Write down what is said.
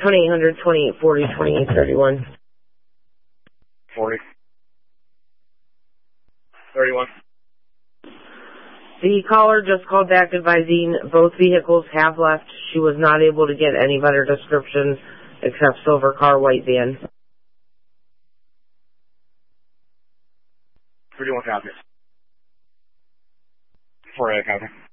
2800, 2840, 2831. 40. 31. The caller just called back advising both vehicles have left. She was not able to get any better descriptions except silver car, white van. 31 copy. 48 copy.